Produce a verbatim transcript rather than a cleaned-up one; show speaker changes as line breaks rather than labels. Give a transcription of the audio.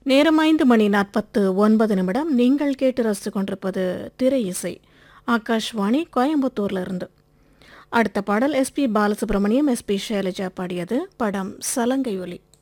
நேரம் ஐந்து மணி நாற்பத்து ஒன்பது நிமிடம். நீங்கள் கேட்டு ரசித்துக் கொண்டிருப்பது திரை இசை. ஆகாஷ்வாணி கோயம்புத்தூர்ல இருந்து. அடுத்த பாடல் S B Balasubramaniam, S B Shailaja பாடியது. படம் சலங்கை ஒலி.